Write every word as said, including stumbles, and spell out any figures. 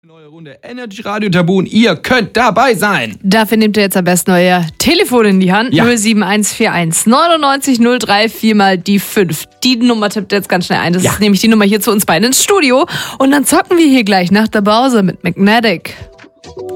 Neue Runde Energy Radio Tabu und ihr könnt dabei sein. Dafür nehmt ihr jetzt am besten euer Telefon in die Hand. Ja. null sieben eins vier eins neunundneunzig null drei vier mal die fünf. Die Nummer tippt ihr jetzt ganz schnell ein. Das ja. ist nämlich die Nummer hier zu uns beiden ins Studio. Und dann zocken wir hier gleich nach der Pause mit Magnetic.